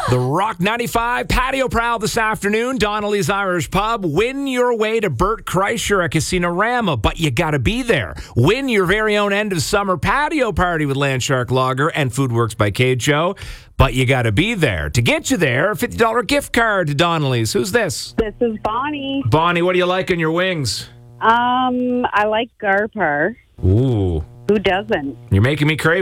The Rock 95 Patio Prowl this afternoon. Donnelly's Irish Pub. Win your way to Bert Kreischer at Casino-Rama, but you got to be there. Win your very own end of summer patio party with Landshark Lager and Foodworks by Cade Show, but you got to be there. To get you there, a $50 gift card to Donnelly's. Who's this? This is Bonnie. Bonnie, what do you like on your wings? I like Garpar. Ooh. Who doesn't? You're making me crave